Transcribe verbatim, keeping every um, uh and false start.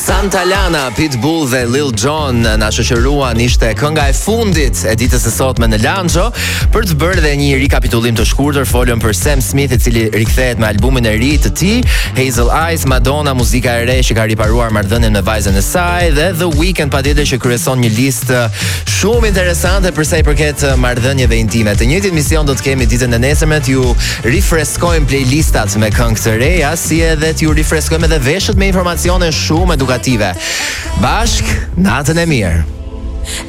Santana, Pitbull dhe Lil Jon na shoqëruan, ishte kënga e fundit e ditës së sotme në Lanxho. Për të bërë dhe një rikapitullim të shkurtër, folëm për Sam Smith, i cili rikthehet me albumin e ri të tij, Hazel Eyes, Madonna, muzika e re që ka riparuar marrëdhënien me vajzën e saj, dhe The Weeknd patjetër që kryeson një listë shumë interesante për sa i përket marrëdhënieve intime. Të njëjtin mision do të kemi ditën e nesërme, t'ju rifreskojmë playlistat me këngë të reja, si edhe t'ju rifreskojmë edhe veshët me informacione shumë edukative. Bashk, natën e mirë.